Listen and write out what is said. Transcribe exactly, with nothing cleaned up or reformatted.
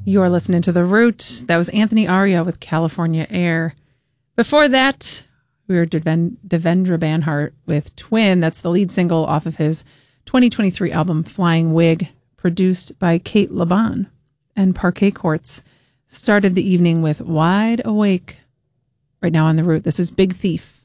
You're listening to The Root. That was Anthony Arya with California Air. Before that, we were Deven- Devendra Banhart with Twin. That's the lead single off of his twenty twenty-three album Flying Wig, produced by Kate Laban. And Parquet Courts started the evening with Wide Awake. Right now on The Root, this is Big Thief.